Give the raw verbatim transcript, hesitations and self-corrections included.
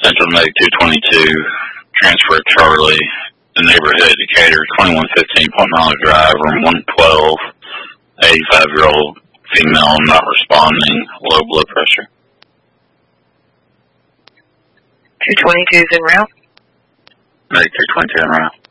Central Meg two twenty-two, transfer Charlie, the neighborhood Decatur, twenty-one fifteen Point Mile Drive, room one twelve, eighty-five-year-old female not responding, low blood pressure. two twenty-two is en route. Meg two twenty-two en route.